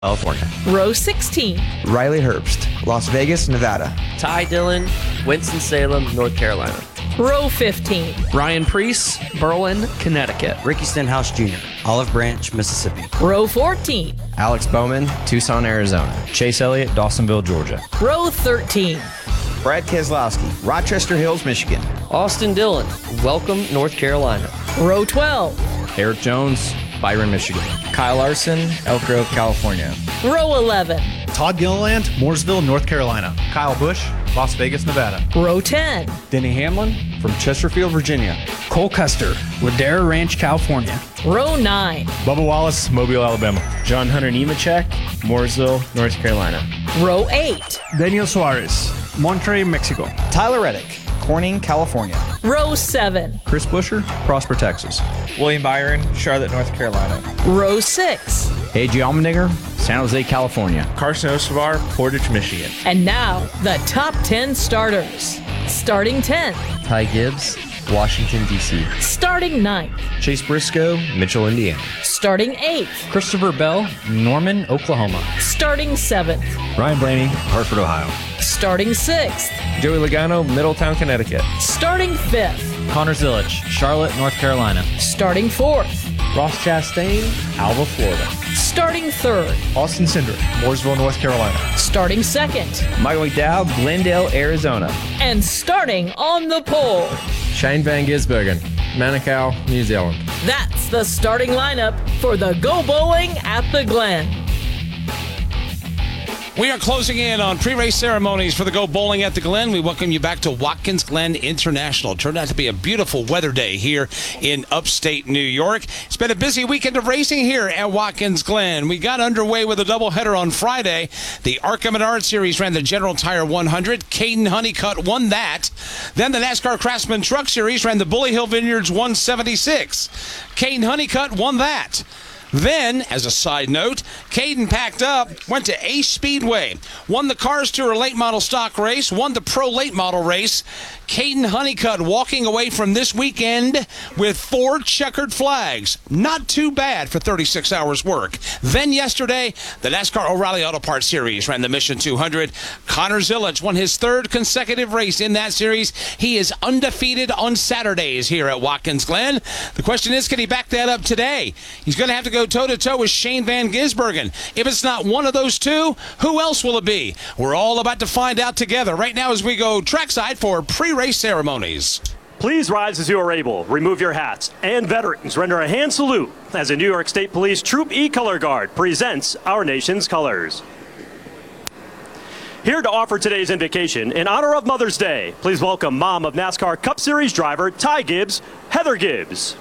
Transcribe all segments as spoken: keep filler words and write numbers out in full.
California. Row sixteen. Riley Herbst, Las Vegas, Nevada. Ty Dillon, Winston-Salem, North Carolina. Row fifteen. Ryan Priest, Berlin, Connecticut. Ricky Stenhouse Junior, Olive Branch, Mississippi. Row fourteen. Alex Bowman, Tucson, Arizona. Chase Elliott, Dawsonville, Georgia. Row thirteen. Brad Keselowski, Rochester Hills, Michigan. Austin Dillon, Welcome, North Carolina. Row twelve. Eric Jones, Byron, Michigan. Kyle Larson, Elk Grove, California. Row eleven. Todd Gilliland, Mooresville, North Carolina. Kyle Busch, Las Vegas, Nevada. Row ten. Denny Hamlin from Chesterfield, Virginia. Cole Custer, Ladera Ranch, California. Row nine. Bubba Wallace, Mobile, Alabama. John Hunter Nemechek, Mooresville, North Carolina. Row eight. Daniel Suarez, Monterrey, Mexico. Tyler Reddick, Corning, California. Row seven. Chris Busher, Prosper, Texas. William Byron, Charlotte, North Carolina. Row six. A J Allmendinger, San Jose, California. Carson Ostovar, Portage, Michigan. And now, the top ten starters. Starting tenth. Ty Gibbs, Washington, D C. Starting ninth. Chase Briscoe, Mitchell, Indiana. Starting eighth. Christopher Bell, Norman, Oklahoma. Starting seventh. Ryan Blaney, Hartford, Ohio. Starting sixth. Joey Logano, Middletown, Connecticut. Starting fifth. Connor Zilich, Charlotte, North Carolina. Starting fourth. Ross Chastain, Alva, Florida. Starting third. Austin Cindric, Mooresville, North Carolina. Starting second. Michael McDowell, Glendale, Arizona. And starting on the pole. Shane Van Gisbergen, Manukau, New Zealand. That's the starting lineup for the Go Bowling at the Glen. We are closing in on pre-race ceremonies for the Go Bowling at the Glen. We welcome you back to Watkins Glen International. It turned out to be a beautiful weather day here in upstate New York. It's been a busy weekend of racing here at Watkins Glen. We got underway with a doubleheader on Friday. The ARCA Menard Series ran the General Tire one hundred. Caden Honeycutt won that. Then the NASCAR Craftsman Truck Series ran the Bully Hill Vineyards one seventy-six. Caden Honeycutt won that. Then, as a side note, Caden packed up, went to Ace Speedway, won the Cars Tour late model stock race, won the Pro late model race. Caden Honeycutt walking away from this weekend with four checkered flags. Not too bad for thirty-six hours work. Then yesterday, the NASCAR O'Reilly Auto Parts Series ran the Mission two hundred. Connor Zilich won his third consecutive race in that series. He is undefeated on Saturdays here at Watkins Glen. The question is, can he back that up today? He's going to have to go toe-to-toe with Shane Van Gisbergen. If it's not one of those two, who else will it be? We're all about to find out together right now as we go trackside for pre-race ceremonies. Please rise as you are able. Remove your hats. And veterans, render a hand salute as the New York State Police Troop E Color Guard presents our nation's colors. Here to offer today's invocation in honor of Mother's Day, please welcome mom of NASCAR Cup Series driver Ty Gibbs, Heather Gibbs.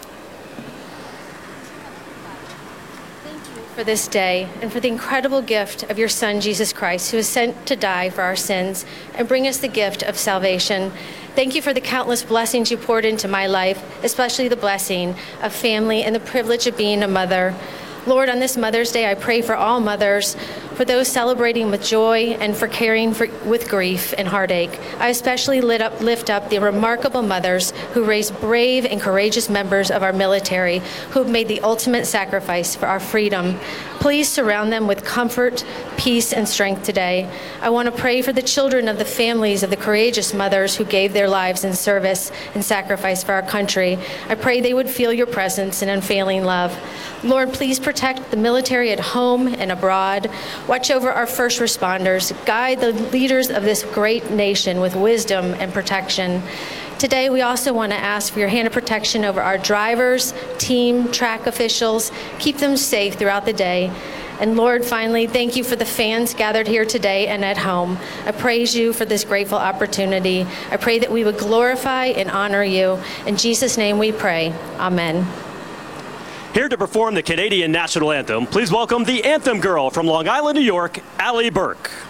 For this day and for the incredible gift of your Son, Jesus Christ, who was sent to die for our sins and bring us the gift of salvation. Thank you for the countless blessings you poured into my life, especially the blessing of family and the privilege of being a mother. Lord, on this Mother's Day, I pray for all mothers, for those celebrating with joy and for caring for, with grief and heartache. I especially lit up, lift up the remarkable mothers who raise brave and courageous members of our military who have made the ultimate sacrifice for our freedom. Please surround them with comfort, peace, and strength today. I want to pray for the children of the families of the courageous mothers who gave their lives in service and sacrifice for our country. I pray they would feel your presence and unfailing love. Lord, please protect the military at home and abroad. Watch over our first responders. Guide the leaders of this great nation with wisdom and protection. Today, we also want to ask for your hand of protection over our drivers, team, track officials. Keep them safe throughout the day. And Lord, finally, thank you for the fans gathered here today and at home. I praise you for this grateful opportunity. I pray that we would glorify and honor you. In Jesus' name we pray. Amen. Here to perform the Canadian National Anthem, please welcome the Anthem Girl from Long Island, New York, Allie Burke.